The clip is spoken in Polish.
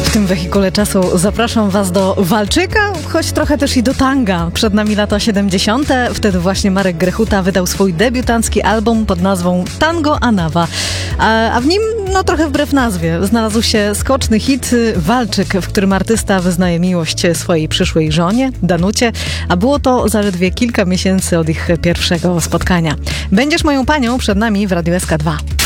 W tym wehikule czasu zapraszam Was do walczyka, choć trochę też i do tanga. Przed nami lata 70. Wtedy właśnie Marek Grechuta wydał swój debiutancki album pod nazwą Tango Anawa. A w nim, trochę wbrew nazwie, znalazł się skoczny hit Walczyk, w którym artysta wyznaje miłość swojej przyszłej żonie, Danucie, a było to zaledwie kilka miesięcy od ich pierwszego spotkania. Będziesz moją panią przed nami w Radiu SK2.